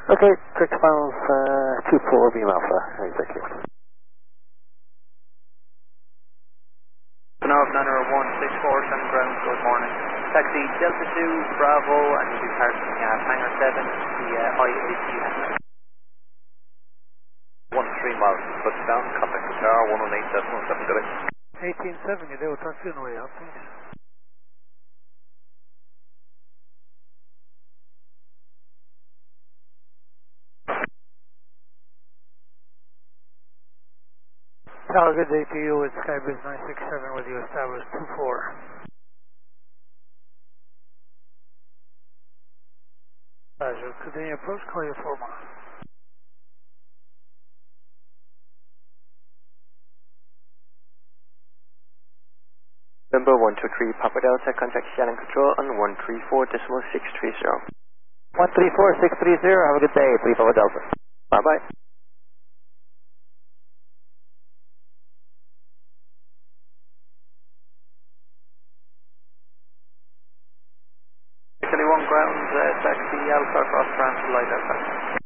Okay, correct files 24 Beam Alpha, executive. Nav 90164, ground, good morning. Taxi Delta 2, Bravo, and you'll be parking at Hangar 7, the IAC hangar. 13 miles, touchdown, contact the tower, 118.17 direct. 1870, they will talk to you on the way out, please. Tower, good day to you. It's Skybiz 967 with you, established 24. Pleasure. Continue approach, call you 4 miles. Number 123 Papa Delta, contact Shannon Control on 134.630. 134.630, have a good day, 3 Papa Delta. Bye-bye. Actually, 1 ground, taxi Alpha, cross branch, light Alpha.